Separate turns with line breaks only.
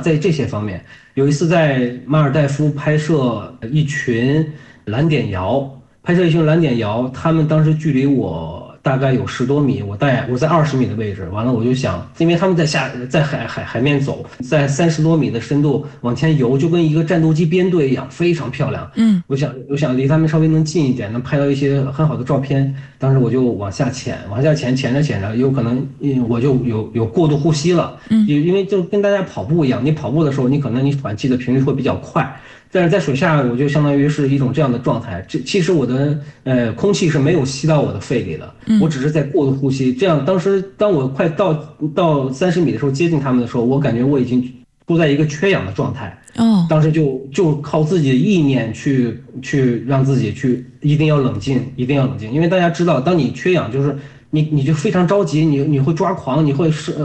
在这些方面。有一次在马尔代夫一群蓝点鹞，拍摄一群蓝点鹞，他们当时距离我大概有10多米，我在20米的位置，完了我就想，因为他们在海面走，在30多米的深度往前游，就跟一个战斗机编队一样，非常漂亮。我想离他们稍微能近一点，能拍到一些很好的照片。当时我就往下潜着，有可能我就有过度呼吸了。因为就跟大家跑步一样，你跑步的时候，你可能你喘气的频率会比较快。但是在水下，我就相当于是一种这样的状态。其实我的空气是没有吸到我的肺里的，我只是在过度呼吸。这样，当我快到30米的时候，接近他们的时候，我感觉我已经处在一个缺氧的状态。当时就靠自己的意念去让自己一定要冷静，一定要冷静。因为大家知道，当你缺氧，就是你就非常着急，你会抓狂，你会